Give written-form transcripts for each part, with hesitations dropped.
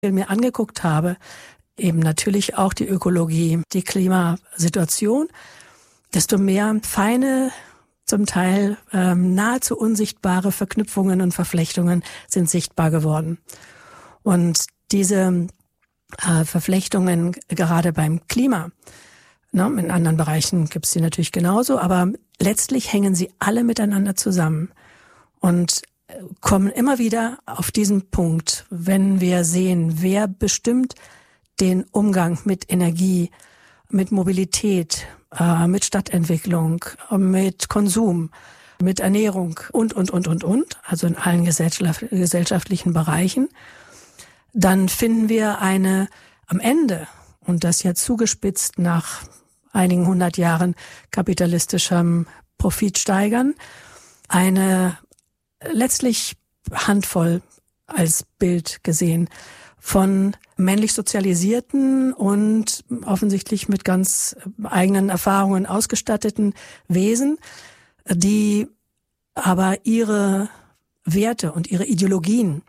mir angeguckt habe, eben natürlich auch die Ökologie, die Klimasituation, desto mehr feine, zum Teil nahezu unsichtbare Verknüpfungen und Verflechtungen sind sichtbar geworden. Und diese Verflechtungen gerade beim Klima, in anderen Bereichen gibt es die natürlich genauso, aber letztlich hängen sie alle miteinander zusammen und kommen immer wieder auf diesen Punkt, wenn wir sehen, wer bestimmt den Umgang mit Energie, mit Mobilität, mit Stadtentwicklung, mit Konsum, mit Ernährung und, also in allen gesellschaftlichen Bereichen, dann finden wir am Ende, und das ja zugespitzt nach einigen 100 Jahren kapitalistischem Profitsteigern, eine letztlich Handvoll als Bild gesehen von männlich sozialisierten und offensichtlich mit ganz eigenen Erfahrungen ausgestatteten Wesen, die aber ihre Werte und ihre Ideologien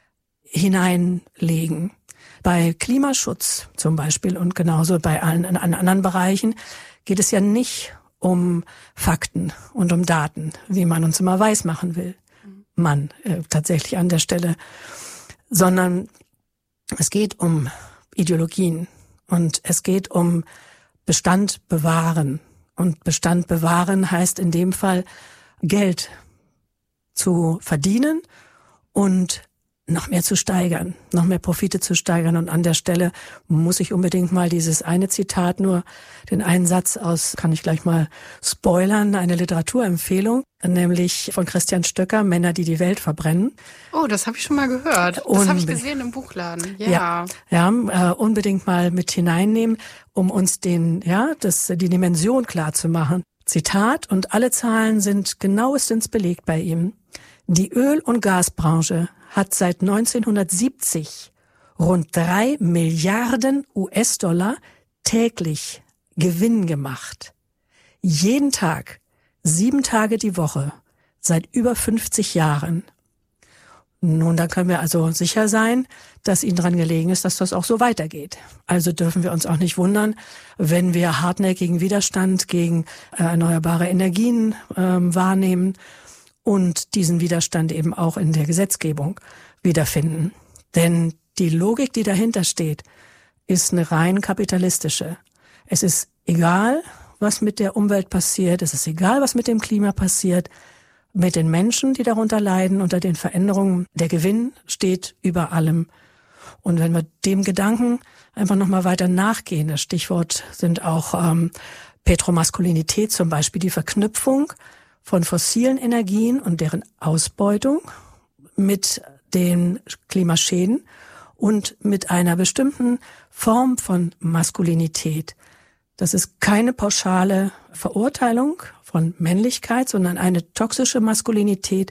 hineinlegen. Bei Klimaschutz zum Beispiel und genauso bei allen anderen Bereichen geht es ja nicht um Fakten und um Daten, wie man uns immer weismachen will. Tatsächlich an der Stelle, sondern es geht um Ideologien und es geht um Bestand bewahren. Und Bestand bewahren heißt in dem Fall Geld zu verdienen und noch mehr zu steigern, noch mehr Profite zu steigern. Und an der Stelle muss ich unbedingt mal dieses eine Zitat, nur den einen Satz kann ich gleich mal spoilern, eine Literaturempfehlung, nämlich von Christian Stöcker, Männer, die die Welt verbrennen. Oh, das habe ich schon mal gehört. Das habe ich gesehen im Buchladen. Ja, unbedingt mal mit hineinnehmen, um uns die Dimension klar zu machen. Zitat, und alle Zahlen sind genauestens belegt bei ihm. Die Öl- und Gasbranche hat seit 1970 rund 3 Milliarden US-Dollar täglich Gewinn gemacht. Jeden Tag, 7 Tage die Woche, seit über 50 Jahren. Nun, da können wir also sicher sein, dass Ihnen daran gelegen ist, dass das auch so weitergeht. Also dürfen wir uns auch nicht wundern, wenn wir hartnäckigen Widerstand gegen erneuerbare Energien wahrnehmen und diesen Widerstand eben auch in der Gesetzgebung wiederfinden. Denn die Logik, die dahinter steht, ist eine rein kapitalistische. Es ist egal, was mit der Umwelt passiert, es ist egal, was mit dem Klima passiert, mit den Menschen, die darunter leiden, unter den Veränderungen. Der Gewinn steht über allem. Und wenn wir dem Gedanken einfach nochmal weiter nachgehen, das Stichwort sind auch Petromaskulinität zum Beispiel, die Verknüpfung von fossilen Energien und deren Ausbeutung mit den Klimaschäden und mit einer bestimmten Form von Maskulinität. Das ist keine pauschale Verurteilung von Männlichkeit, sondern eine toxische Maskulinität,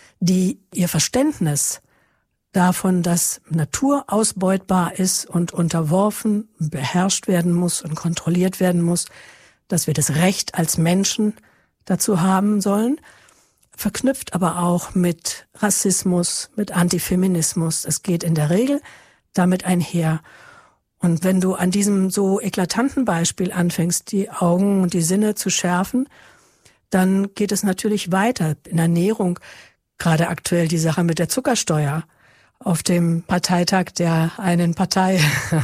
die ihr Verständnis davon, dass Natur ausbeutbar ist und unterworfen, beherrscht werden muss und kontrolliert werden muss, dass wir das Recht als Menschen dazu haben sollen, verknüpft aber auch mit Rassismus, mit Antifeminismus. Es geht in der Regel damit einher. Und wenn du an diesem so eklatanten Beispiel anfängst, die Augen und die Sinne zu schärfen, dann geht es natürlich weiter. In Ernährung, gerade aktuell die Sache mit der Zuckersteuer. Auf dem Parteitag der einen Partei,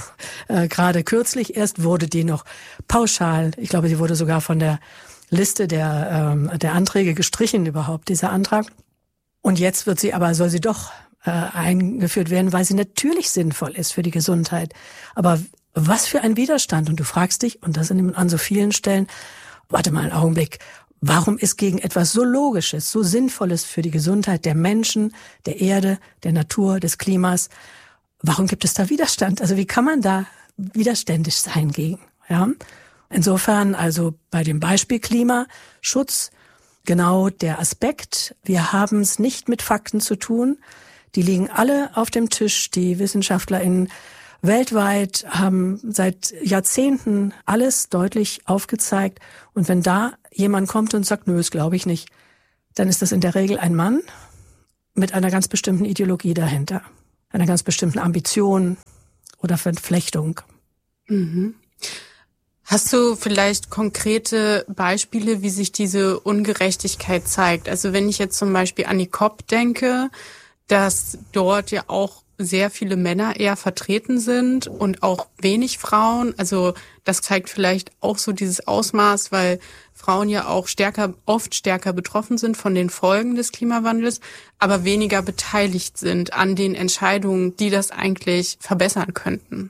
gerade kürzlich erst, wurde die noch pauschal, ich glaube, sie wurde sogar von der Liste der Anträge gestrichen überhaupt, dieser Antrag. Und jetzt soll sie doch eingeführt werden, weil sie natürlich sinnvoll ist für die Gesundheit. Aber was für ein Widerstand. Und du fragst dich, und das an so vielen Stellen, warte mal einen Augenblick, warum ist gegen etwas so Logisches, so Sinnvolles für die Gesundheit der Menschen, der Erde, der Natur, des Klimas, warum gibt es da Widerstand? Also wie kann man da widerständig sein gegen? Ja? Insofern also bei dem Beispiel Klimaschutz genau der Aspekt, wir haben es nicht mit Fakten zu tun, die liegen alle auf dem Tisch, die WissenschaftlerInnen weltweit haben seit Jahrzehnten alles deutlich aufgezeigt und wenn da jemand kommt und sagt, nö, das glaube ich nicht, dann ist das in der Regel ein Mann mit einer ganz bestimmten Ideologie dahinter. einer ganz bestimmten Ambition oder Verflechtung. Mhm. Hast du vielleicht konkrete Beispiele, wie sich diese Ungerechtigkeit zeigt? Also wenn ich jetzt zum Beispiel an die COP denke, dass dort ja auch sehr viele Männer eher vertreten sind und auch wenig Frauen. Also das zeigt vielleicht auch so dieses Ausmaß, weil Frauen ja auch oft stärker betroffen sind von den Folgen des Klimawandels, aber weniger beteiligt sind an den Entscheidungen, die das eigentlich verbessern könnten.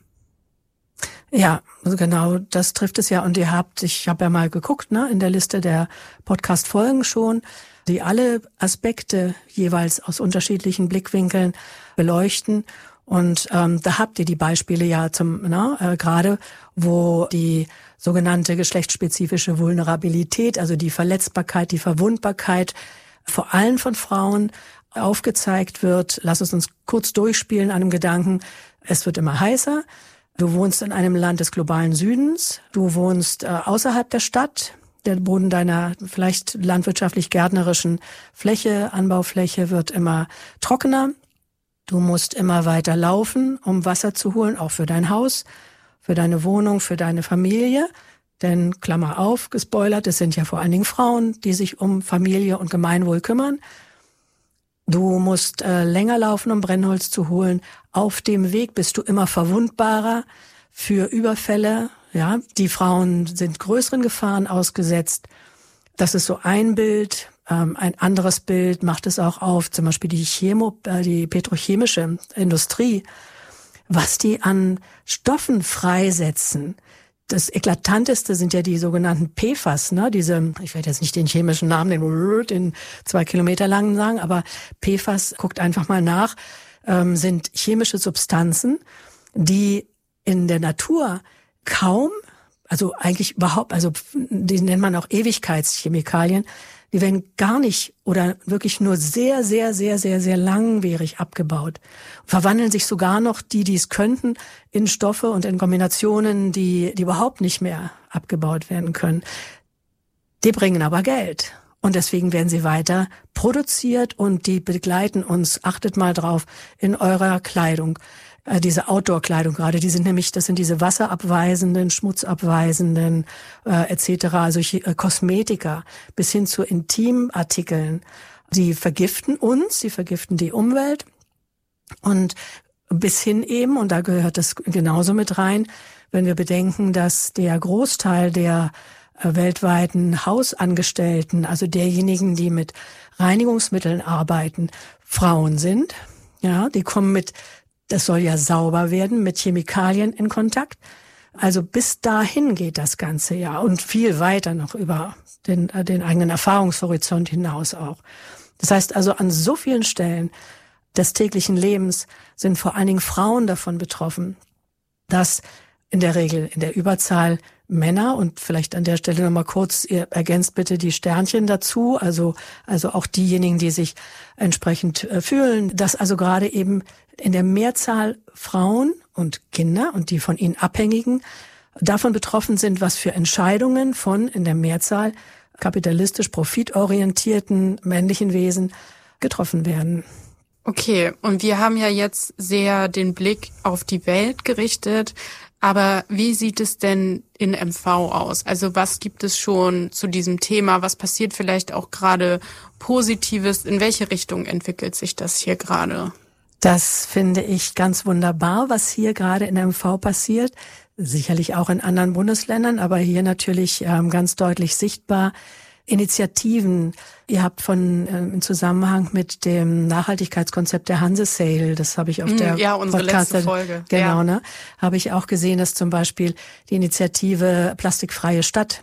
Ja, also genau, das trifft es ja. Und ich habe ja mal geguckt, ne, in der Liste der Podcast-Folgen schon, die alle Aspekte jeweils aus unterschiedlichen Blickwinkeln beleuchten. Und da habt ihr die Beispiele ja gerade, wo die sogenannte geschlechtsspezifische Vulnerabilität, also die Verletzbarkeit, die Verwundbarkeit vor allem von Frauen aufgezeigt wird. Lass es uns kurz durchspielen an einem Gedanken. Es wird immer heißer. Du wohnst in einem Land des globalen Südens. Du wohnst außerhalb der Stadt. Der Boden deiner vielleicht landwirtschaftlich-gärtnerischen Fläche, Anbaufläche wird immer trockener. Du musst immer weiter laufen, um Wasser zu holen, auch für dein Haus, für deine Wohnung, für deine Familie. Denn, Klammer auf, gespoilert, es sind ja vor allen Dingen Frauen, die sich um Familie und Gemeinwohl kümmern. Du musst länger laufen, um Brennholz zu holen. Auf dem Weg bist du immer verwundbarer für Überfälle. Ja, die Frauen sind größeren Gefahren ausgesetzt. Das ist so ein Bild. Ein anderes Bild macht es auch auf, zum Beispiel die petrochemische Industrie, was die an Stoffen freisetzen. Das Eklatanteste sind ja die sogenannten PFAS, ne? Ich werde jetzt nicht den chemischen Namen, den 2 Kilometer langen sagen, aber PFAS, guckt einfach mal nach, sind chemische Substanzen, die in der Natur kaum, also eigentlich überhaupt, also die nennt man auch Ewigkeitschemikalien, die werden gar nicht oder wirklich nur sehr, sehr, sehr, sehr, sehr langwierig abgebaut. Verwandeln sich sogar noch die es könnten, in Stoffe und in Kombinationen, die überhaupt nicht mehr abgebaut werden können. Die bringen aber Geld. Und deswegen werden sie weiter produziert und die begleiten uns, achtet mal drauf, in eurer Kleidung. Diese Outdoor-Kleidung gerade, das sind diese wasserabweisenden, schmutzabweisenden etc., also Kosmetika bis hin zu Intimartikeln. Die vergiften uns, sie vergiften die Umwelt und bis hin eben, und da gehört das genauso mit rein, wenn wir bedenken, dass der Großteil der weltweiten Hausangestellten, also derjenigen, die mit Reinigungsmitteln arbeiten, Frauen sind. Ja, die kommen das soll ja sauber werden, mit Chemikalien in Kontakt. Also bis dahin geht das Ganze ja und viel weiter noch über den eigenen Erfahrungshorizont hinaus auch. Das heißt also, an so vielen Stellen des täglichen Lebens sind vor allen Dingen Frauen davon betroffen, dass in der Regel in der Überzahl Männer, und vielleicht an der Stelle nochmal kurz, ihr ergänzt bitte die Sternchen dazu, also auch diejenigen, die sich entsprechend fühlen, dass also gerade eben in der Mehrzahl Frauen und Kinder und die von ihnen Abhängigen davon betroffen sind, was für Entscheidungen von in der Mehrzahl kapitalistisch profitorientierten männlichen Wesen getroffen werden. Okay, und wir haben ja jetzt sehr den Blick auf die Welt gerichtet, aber wie sieht es denn in MV aus? Also was gibt es schon zu diesem Thema? Was passiert vielleicht auch gerade Positives? In welche Richtung entwickelt sich das hier gerade? Das finde ich ganz wunderbar, was hier gerade in MV passiert. Sicherlich auch in anderen Bundesländern, aber hier natürlich ganz deutlich sichtbar. Initiativen. Ihr habt im Zusammenhang mit dem Nachhaltigkeitskonzept der Hanse-Sail, das habe ich auf der unsere letzte Folge. Genau, ne? Habe ich auch gesehen, dass zum Beispiel die Initiative Plastikfreie Stadt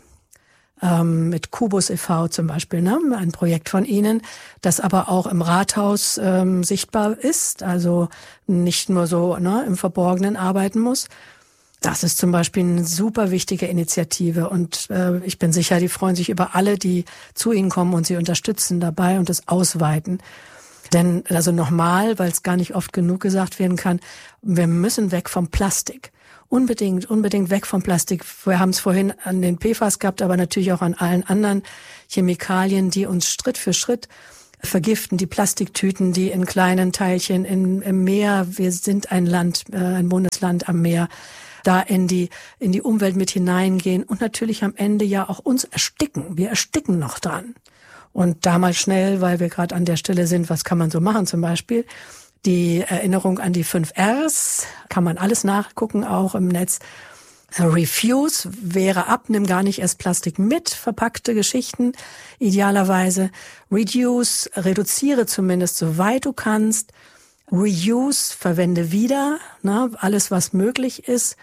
mit Kubus e.V. zum Beispiel, ne? Ein Projekt von Ihnen, das aber auch im Rathaus sichtbar ist, also nicht nur so im Verborgenen arbeiten muss. Das ist zum Beispiel eine super wichtige Initiative und ich bin sicher, die freuen sich über alle, die zu ihnen kommen und sie unterstützen dabei und es ausweiten. Denn, also nochmal, weil es gar nicht oft genug gesagt werden kann, wir müssen weg vom Plastik. Unbedingt weg vom Plastik. Wir haben es vorhin an den PFAS gehabt, aber natürlich auch an allen anderen Chemikalien, die uns Schritt für Schritt vergiften die Plastiktüten, die in kleinen Teilchen im Meer, wir sind ein Land, ein Bundesland am Meer, da in die Umwelt mit hineingehen und natürlich am Ende ja auch uns ersticken. Wir ersticken noch dran. Und da mal schnell, weil wir gerade an der Stelle sind, was kann man so machen zum Beispiel? Die Erinnerung an die 5 Rs, kann man alles nachgucken, auch im Netz. Refuse wäre ab, nimm gar nicht erst Plastik mit, verpackte Geschichten idealerweise. Reduce, reduziere zumindest soweit du kannst. Reuse, verwende wieder, ne, alles was möglich ist.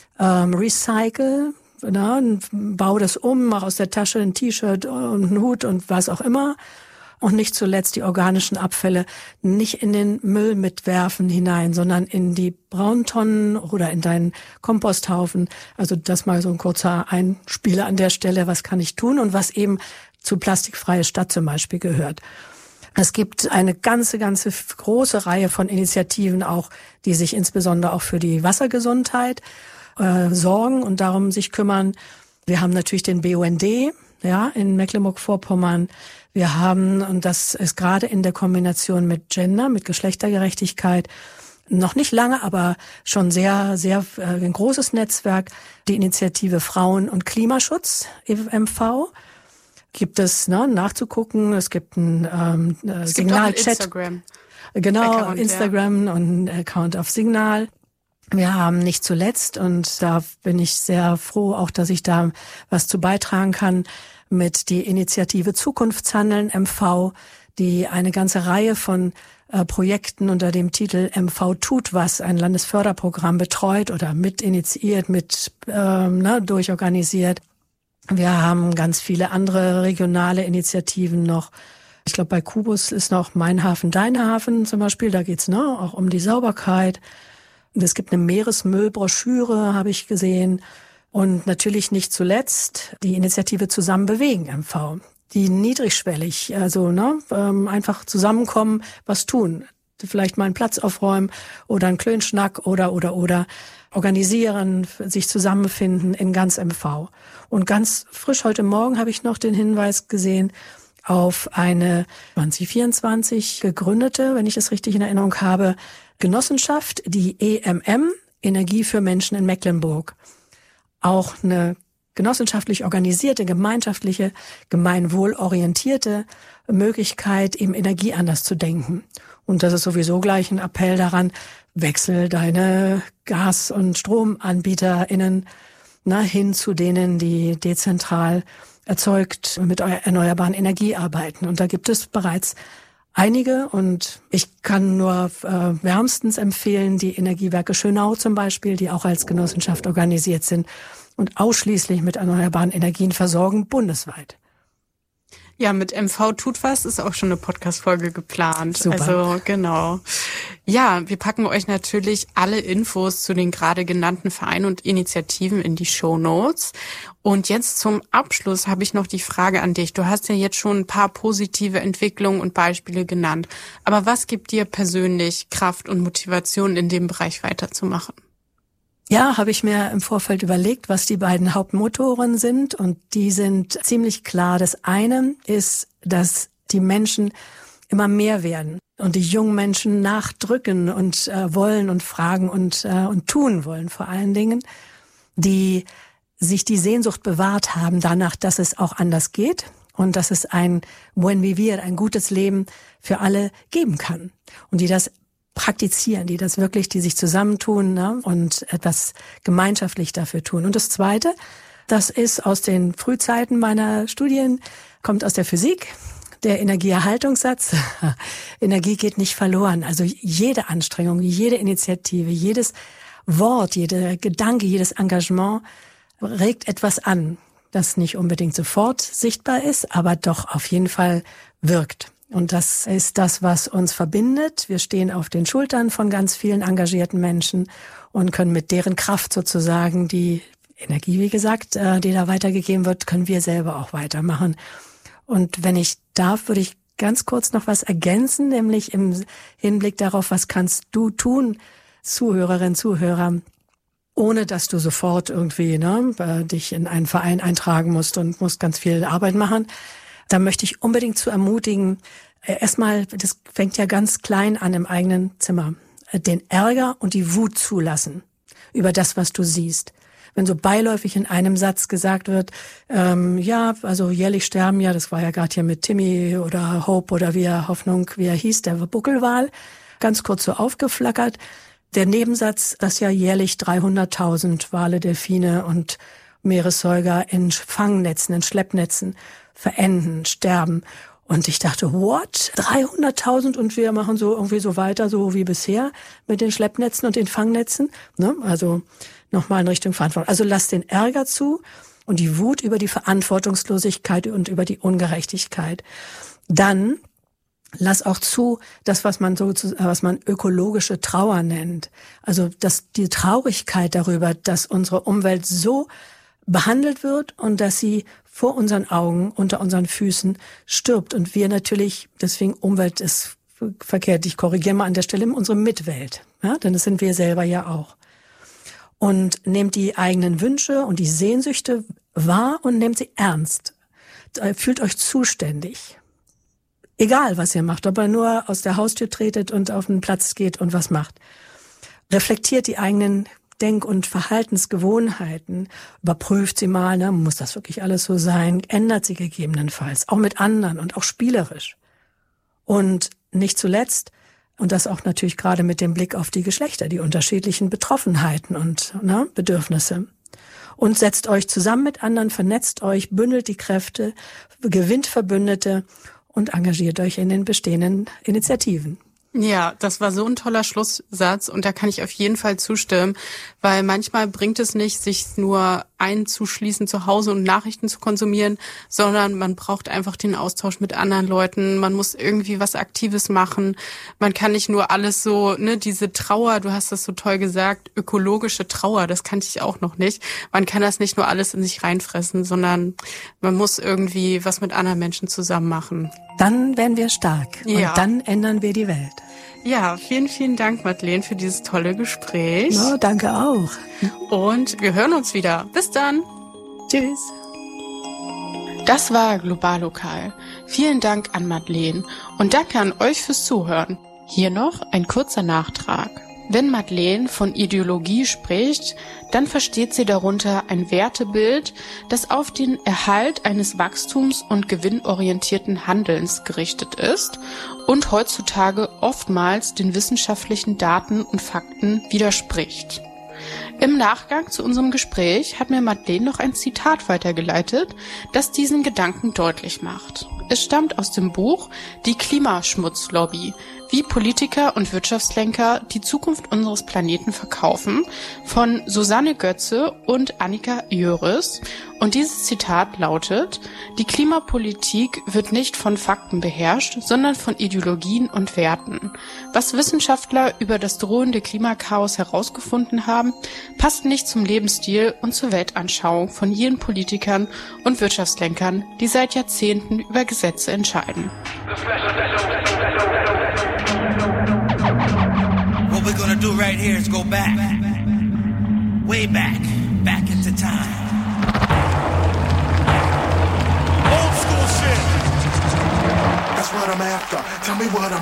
Recycle, ne, bau das um, mach aus der Tasche ein T-Shirt und einen Hut und was auch immer. Und nicht zuletzt die organischen Abfälle nicht in den Müll mitwerfen hinein, sondern in die Brauntonnen oder in deinen Komposthaufen. Also das mal so ein kurzer Einspieler an der Stelle. Was kann ich tun und was eben zu Plastikfreie Stadt zum Beispiel gehört. Es gibt eine ganze große Reihe von Initiativen auch, die sich insbesondere auch für die Wassergesundheit sorgen und darum sich kümmern. Wir haben natürlich den BUND, ja, in Mecklenburg-Vorpommern. Wir haben, und das ist gerade in der Kombination mit Gender, mit Geschlechtergerechtigkeit, noch nicht lange, aber schon sehr ein großes Netzwerk, die Initiative Frauen und Klimaschutz, MV. Gibt es nachzugucken, es gibt ein Signalchat. Instagram. Genau, Account, Instagram und Account auf Signal. Wir haben nicht zuletzt, und da bin ich sehr froh, auch dass ich da was zu beitragen kann, mit die Initiative Zukunftshandeln MV, die eine ganze Reihe von Projekten unter dem Titel MV tut was, ein Landesförderprogramm betreut oder mit initiiert, durchorganisiert. Wir haben ganz viele andere regionale Initiativen noch. Ich glaube, bei Kubus ist noch Mein Hafen, Dein Hafen zum Beispiel. Da geht's auch um die Sauberkeit. Und es gibt eine Meeresmüllbroschüre, habe ich gesehen. Und natürlich nicht zuletzt die Initiative Zusammen bewegen MV, die niedrigschwellig, also einfach zusammenkommen, was tun. Vielleicht mal einen Platz aufräumen oder einen Klönschnack oder organisieren, sich zusammenfinden in ganz MV. Und ganz frisch heute Morgen habe ich noch den Hinweis gesehen auf eine 2024 gegründete, wenn ich es richtig in Erinnerung habe, Genossenschaft, die EMM, Energie für Menschen in Mecklenburg. Auch eine genossenschaftlich organisierte, gemeinschaftliche, gemeinwohlorientierte Möglichkeit, eben Energie anders zu denken. Und das ist sowieso gleich ein Appell daran, wechsel deine Gas- und StromanbieterInnen hin zu denen, die dezentral erzeugt mit erneuerbaren Energie arbeiten. Und da gibt es bereits einige, und ich kann nur wärmstens empfehlen, die Energiewerke Schönau zum Beispiel, die auch als Genossenschaft organisiert sind und ausschließlich mit erneuerbaren Energien versorgen, bundesweit. Ja, mit MV tut was ist auch schon eine Podcast-Folge geplant. Super. Also genau. Ja, wir packen euch natürlich alle Infos zu den gerade genannten Vereinen und Initiativen in die Shownotes. Und jetzt zum Abschluss habe ich noch die Frage an dich. Du hast ja jetzt schon ein paar positive Entwicklungen und Beispiele genannt. Aber was gibt dir persönlich Kraft und Motivation, in dem Bereich weiterzumachen? Ja, habe ich mir im Vorfeld überlegt, was die beiden Hauptmotoren sind, und die sind ziemlich klar. Das eine ist, dass die Menschen immer mehr werden und die jungen Menschen nachdrücken und wollen und fragen und tun wollen, vor allen Dingen, die sich die Sehnsucht bewahrt haben danach, dass es auch anders geht und dass es ein Buen Vivir, ein gutes Leben für alle geben kann, und die das praktizieren, die das wirklich, die sich zusammentun und etwas gemeinschaftlich dafür tun. Und das Zweite, das ist aus den Frühzeiten meiner Studien, kommt aus der Physik, der Energieerhaltungssatz. Energie geht nicht verloren. Also jede Anstrengung, jede Initiative, jedes Wort, jeder Gedanke, jedes Engagement regt etwas an, das nicht unbedingt sofort sichtbar ist, aber doch auf jeden Fall wirkt. Und das ist das, was uns verbindet. Wir stehen auf den Schultern von ganz vielen engagierten Menschen und können mit deren Kraft sozusagen die Energie, wie gesagt, die da weitergegeben wird, können wir selber auch weitermachen. Und wenn ich darf, würde ich ganz kurz noch was ergänzen, nämlich im Hinblick darauf, was kannst du tun, Zuhörerin, Zuhörer, ohne dass du sofort irgendwie dich in einen Verein eintragen musst und musst ganz viel Arbeit machen. Da möchte ich unbedingt zu ermutigen, Erstmal, das fängt ja ganz klein an im eigenen Zimmer. Den Ärger und die Wut zulassen über das, was du siehst. Wenn so beiläufig in einem Satz gesagt wird, ja, also jährlich sterben ja, das war ja gerade hier mit Timmy oder Hope oder wie er hieß, der Buckelwal, ganz kurz so aufgeflackert. Der Nebensatz, dass ja jährlich 300.000 Wale, Delfine und Meeressäuger in Fangnetzen, in Schleppnetzen verenden, sterben. Und ich dachte, what? 300.000 und wir machen so irgendwie so weiter, so wie bisher mit den Schleppnetzen und den Fangnetzen. Ne? Also nochmal in Richtung Verantwortung. Also lass den Ärger zu und die Wut über die Verantwortungslosigkeit und über die Ungerechtigkeit. Dann lass auch zu, das, was man ökologische Trauer nennt. Also die Traurigkeit darüber, dass unsere Umwelt so behandelt wird und dass sie vor unseren Augen, unter unseren Füßen stirbt. Und wir natürlich, deswegen Umwelt ist verkehrt, ich korrigiere mal an der Stelle, unsere Mitwelt. Ja, denn das sind wir selber ja auch. Und nehmt die eigenen Wünsche und die Sehnsüchte wahr und nehmt sie ernst. Fühlt euch zuständig. Egal, was ihr macht, ob ihr nur aus der Haustür tretet und auf den Platz geht und was macht. Reflektiert die eigenen Denk- und Verhaltensgewohnheiten, überprüft sie mal, ne? Muss das wirklich alles so sein? Ändert sie gegebenenfalls, auch mit anderen und auch spielerisch. Und nicht zuletzt, und das auch natürlich gerade mit dem Blick auf die Geschlechter, die unterschiedlichen Betroffenheiten und Bedürfnisse. Und setzt euch zusammen mit anderen, vernetzt euch, bündelt die Kräfte, gewinnt Verbündete und engagiert euch in den bestehenden Initiativen. Ja, das war so ein toller Schlusssatz und da kann ich auf jeden Fall zustimmen, weil manchmal bringt es nicht, sich nur einzuschließen zu Hause und Nachrichten zu konsumieren, sondern man braucht einfach den Austausch mit anderen Leuten, man muss irgendwie was Aktives machen, man kann nicht nur alles so, diese Trauer, du hast das so toll gesagt, ökologische Trauer, das kannte ich auch noch nicht, man kann das nicht nur alles in sich reinfressen, sondern man muss irgendwie was mit anderen Menschen zusammen machen. Dann werden wir stark und dann ändern wir die Welt. Ja, vielen, vielen Dank, Madeleine, für dieses tolle Gespräch. Ja, danke auch. Und wir hören uns wieder. Bis dann. Tschüss. Das war Global Lokal. Vielen Dank an Madeleine und danke an euch fürs Zuhören. Hier noch ein kurzer Nachtrag. Wenn Madeleine von Ideologie spricht, dann versteht sie darunter ein Wertebild, das auf den Erhalt eines wachstums- und gewinnorientierten Handelns gerichtet ist und heutzutage oftmals den wissenschaftlichen Daten und Fakten widerspricht. Im Nachgang zu unserem Gespräch hat mir Madeleine noch ein Zitat weitergeleitet, das diesen Gedanken deutlich macht. Es stammt aus dem Buch Die Klimaschmutzlobby, wie Politiker und Wirtschaftslenker die Zukunft unseres Planeten verkaufen, von Susanne Götze und Annika Jöris. Und dieses Zitat lautet: Die Klimapolitik wird nicht von Fakten beherrscht, sondern von Ideologien und Werten. Was Wissenschaftler über das drohende Klimakaos herausgefunden haben, passt nicht zum Lebensstil und zur Weltanschauung von jenen Politikern und Wirtschaftslenkern, die seit Jahrzehnten über Gesetze entscheiden. What we're gonna do right here is go back, way back into time. Old school shit. That's what I'm after. Tell me what I'm